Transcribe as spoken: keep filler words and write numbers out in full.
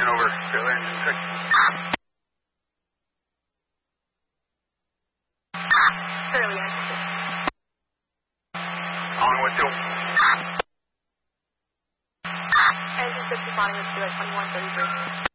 Union over. Trailer engine six. Fairly engine six. On with you. Engine six responding with two at twenty-one thirty-three.